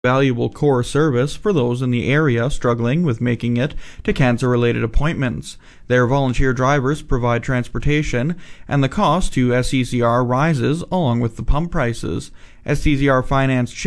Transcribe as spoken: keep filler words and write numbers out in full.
valuable core service for those in the area struggling with making it to cancer-related appointments. Their volunteer drivers provide transportation, and the cost to S C C R rises along with the pump prices. S C C R Finance Chair